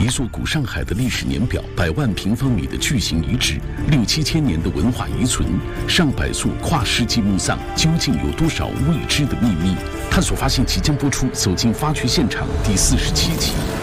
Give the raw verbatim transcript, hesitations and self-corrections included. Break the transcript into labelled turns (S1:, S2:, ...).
S1: 一座古上海的历史年表，百万平方米的巨型遗址，六七千年的文化遗存，上百座跨世纪墓葬，究竟有多少未知的秘密？探索发现即将播出《走进发掘现场》第四十七集。